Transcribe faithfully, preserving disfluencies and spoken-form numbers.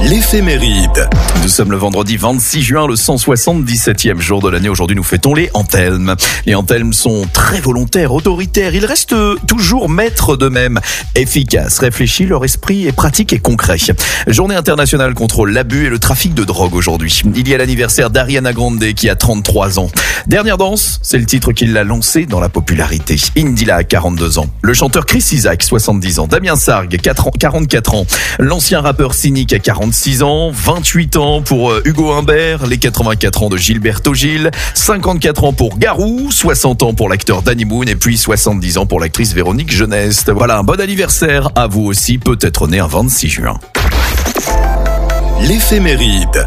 L'éphéméride. Nous sommes le vendredi vingt-six juin, le cent soixante-dix-septième jour de l'année. Aujourd'hui, nous fêtons les Anthelmes. Les Anthelmes sont très volontaires, autoritaires. Ils restent toujours maîtres d'eux-mêmes, efficaces, réfléchis. Leur esprit est pratique et concret. Journée internationale contre l'abus et le trafic de drogue aujourd'hui. Il y a l'anniversaire d'Ariana Grande qui a trente-trois ans. Dernière danse, c'est le titre qui l'a lancé dans la popularité. Indila a quarante-deux ans. Le chanteur Chris Isaak, soixante-dix ans. Damien Sargue, quarante-quatre ans. L'ancien rappeur Cynic a quarante-six ans. vingt-huit ans pour Hugo Humbert. Les quatre-vingt-quatre ans de Gilberto Gil. cinquante-quatre ans pour Garou. soixante ans pour l'acteur Danny Boone. Et puis soixante-dix ans pour l'actrice Véronique Jeunesse. Voilà, un bon anniversaire à vous aussi, peut-être né un vingt-six juin. L'éphéméride.